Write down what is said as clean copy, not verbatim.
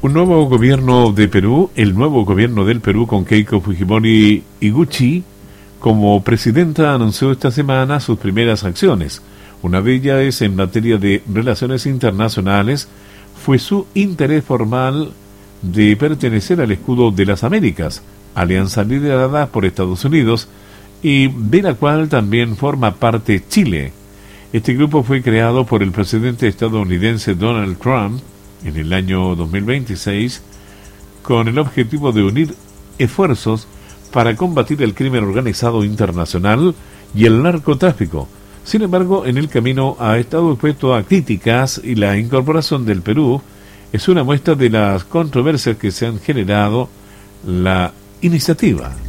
Un nuevo gobierno de Perú, el nuevo gobierno del Perú con Keiko Fujimori Iguchi como presidenta, anunció esta semana sus primeras acciones. Una de ellas es en materia de relaciones internacionales, fue su interés formal de pertenecer al escudo de las Américas, alianza liderada por Estados Unidos y de la cual también forma parte Chile. Este grupo fue creado por el presidente estadounidense Donald Trump en el año 2026 con el objetivo de unir esfuerzos para combatir el crimen organizado internacional y el narcotráfico. Sin embargo, en el camino ha estado expuesto a críticas y la incorporación del Perú es una muestra de las controversias que se han generado la iniciativa.